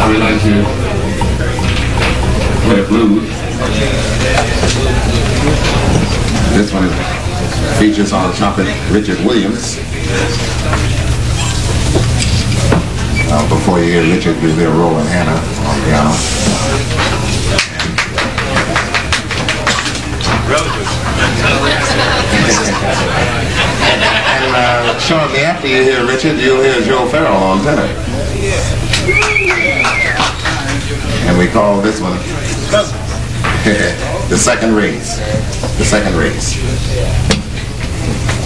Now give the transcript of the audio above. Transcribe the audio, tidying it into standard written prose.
Now we'd like to play a blues. This one features on trumpet Richard Williams. Before you hear Richard, you hear Roland Hanna on piano. And shortly after you hear Richard, you'll hear Joe Farrell on tenor. And we call this one the second race. The second race.